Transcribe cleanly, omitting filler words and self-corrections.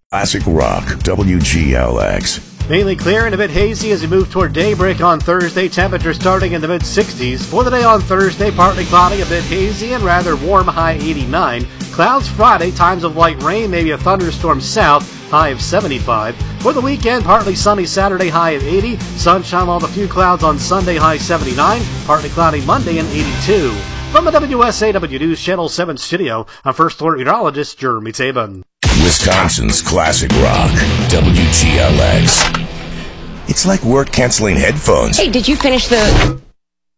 Classic Rock, WGLX. Mainly clear and a bit hazy as we move toward daybreak on Thursday. Temperatures starting in the mid-60s. For the day on Thursday, partly cloudy, a bit hazy, and rather warm, high 89. Clouds Friday, times of light rain, maybe a thunderstorm south, high of 75. For the weekend, partly sunny Saturday, high of 80. Sunshine with a few clouds on Sunday, high 79. Partly cloudy Monday and 82. From the WSAW News Channel 7 studio, I'm First Alert Meteorologist Jeremy Tabin. Wisconsin's Classic Rock, WGLX. It's like word-canceling headphones. Hey, did you finish the...